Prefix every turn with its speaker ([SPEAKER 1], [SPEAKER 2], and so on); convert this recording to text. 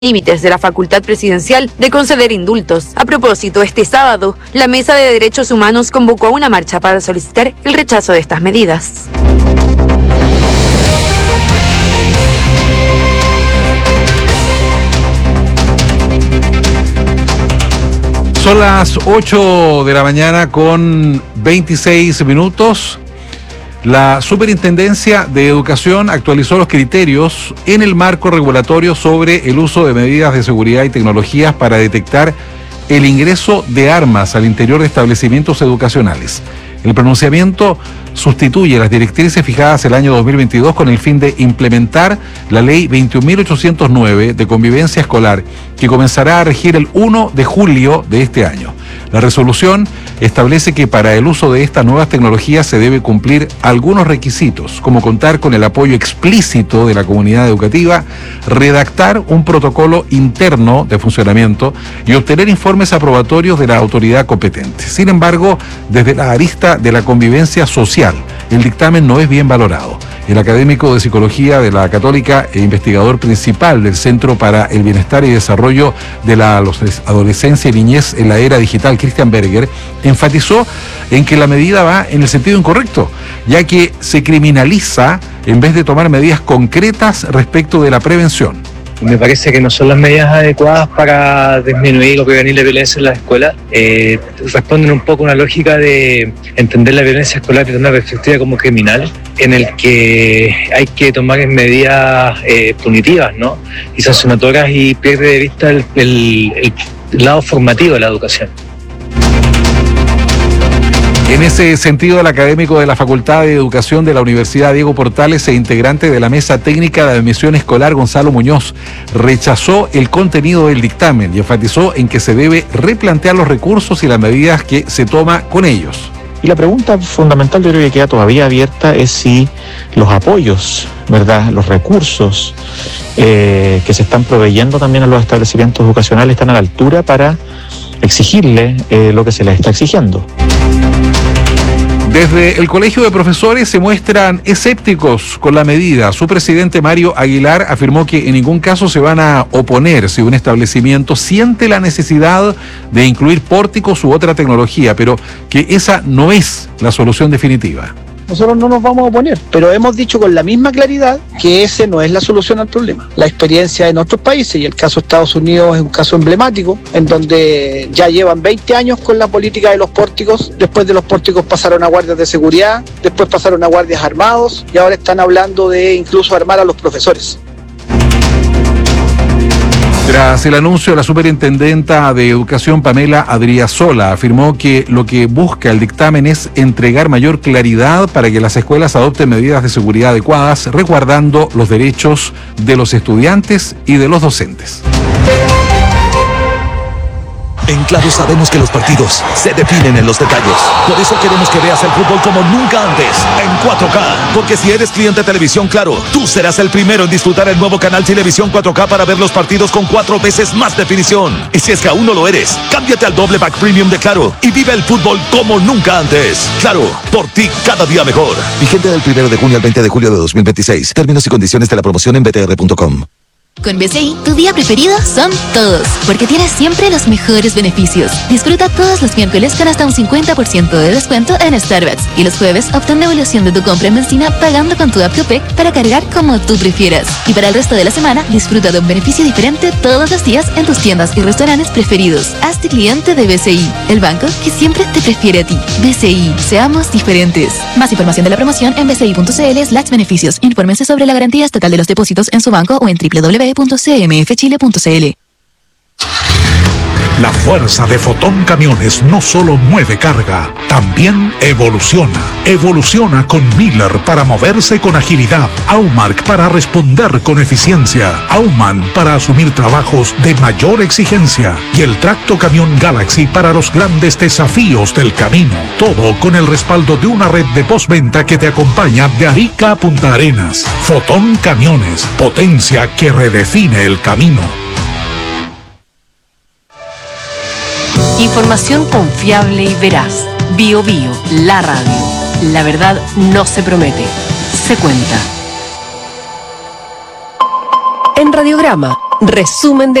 [SPEAKER 1] límites de la facultad presidencial de conceder indultos. A propósito, este sábado, la Mesa de Derechos Humanos convocó una marcha para solicitar el rechazo de estas medidas.
[SPEAKER 2] Son las 8 de la mañana con 26 minutos. La Superintendencia de Educación actualizó los criterios en el marco regulatorio sobre el uso de medidas de seguridad y tecnologías para detectar el ingreso de armas al interior de establecimientos educacionales. El pronunciamiento sustituye las directrices fijadas el año 2022 con el fin de implementar la Ley 21.809 de convivencia escolar, que comenzará a regir el 1 de julio de este año. La resolución establece que para el uso de estas nuevas tecnologías se debe cumplir algunos requisitos, como contar con el apoyo explícito de la comunidad educativa, redactar un protocolo interno de funcionamiento y obtener informes aprobatorios de la autoridad competente. Sin embargo, desde la arista de la convivencia social, el dictamen no es bien valorado. El académico de Psicología de la Católica e investigador principal del Centro para el Bienestar y Desarrollo de la Adolescencia y Niñez en la Era Digital, Christian Berger, enfatizó en que la medida va en el sentido incorrecto, ya que se criminaliza en vez de tomar medidas concretas respecto de la prevención.
[SPEAKER 3] Me parece que no son las medidas adecuadas para disminuir o prevenir la violencia en las escuelas. Responden un poco a una lógica de entender la violencia escolar desde una perspectiva como criminal, en el que hay que tomar medidas punitivas, ¿no? Y sancionatorias, y pierde de vista el lado formativo de la educación.
[SPEAKER 2] En ese sentido, el académico de la Facultad de Educación de la Universidad Diego Portales e integrante de la Mesa Técnica de Admisión Escolar, Gonzalo Muñoz, rechazó el contenido del dictamen y enfatizó en que se debe replantear los recursos y las medidas que se toma con ellos.
[SPEAKER 4] Y la pregunta fundamental, yo creo que queda todavía abierta, es si los apoyos, ¿verdad?, los recursos que se están proveyendo también a los establecimientos educacionales están a la altura para exigirle lo que se les está exigiendo.
[SPEAKER 2] Desde el Colegio de Profesores se muestran escépticos con la medida. Su presidente, Mario Aguilar, afirmó que en ningún caso se van a oponer si un establecimiento siente la necesidad de incluir pórticos u otra tecnología, pero que esa no es la solución definitiva.
[SPEAKER 5] Nosotros no nos vamos a oponer, pero hemos dicho con la misma claridad que ese no es la solución al problema. La experiencia en otros países, y el caso de Estados Unidos es un caso emblemático, en donde ya llevan 20 años con la política de los pórticos. Después de los pórticos pasaron a guardias de seguridad, después pasaron a guardias armados, y ahora están hablando de incluso armar a los profesores.
[SPEAKER 2] Tras el anuncio, la superintendenta de Educación, Pamela Adriasola, afirmó que lo que busca el dictamen es entregar mayor claridad para que las escuelas adopten medidas de seguridad adecuadas, resguardando los derechos de los estudiantes y de los docentes.
[SPEAKER 6] En Claro sabemos que los partidos se definen en los detalles. Por eso queremos que veas el fútbol como nunca antes, en 4K. Porque si eres cliente de Televisión Claro, tú serás el primero en disfrutar el nuevo canal Televisión 4K para ver los partidos con 4 veces más definición. Y si es que aún no lo eres, cámbiate al doble pack premium de Claro y vive el fútbol como nunca antes. Claro, por ti cada día mejor. Vigente del 1 de junio al 20 de julio de 2026. Términos y condiciones de la promoción en btr.com.
[SPEAKER 7] Con BCI, tu día preferido son todos, porque tienes siempre los mejores beneficios. Disfruta todos los miércoles con hasta un 50% de descuento en Starbucks, y los jueves obtén devolución de tu compra en benzina pagando con tu app Copec para cargar como tú prefieras. Y para el resto de la semana, disfruta de un beneficio diferente todos los días en tus tiendas y restaurantes preferidos. Hazte cliente de BCI, el banco que siempre te prefiere a ti. BCI, seamos diferentes. Más información de la promoción en bci.cl/beneficios. Infórmense sobre la garantía estatal de los depósitos en su banco o en www.cmfchile.cl.
[SPEAKER 8] La fuerza de Fotón Camiones no solo mueve carga, también evoluciona. Evoluciona con Miller para moverse con agilidad, Aumark para responder con eficiencia, Aumann para asumir trabajos de mayor exigencia y el Tracto Camión Galaxy para los grandes desafíos del camino. Todo con el respaldo de una red de postventa que te acompaña de Arica a Punta Arenas. Fotón Camiones, potencia que redefine el camino.
[SPEAKER 9] Información confiable y veraz. Bio Bio, la radio. La verdad no se promete, se cuenta. En Radiograma, Resumen de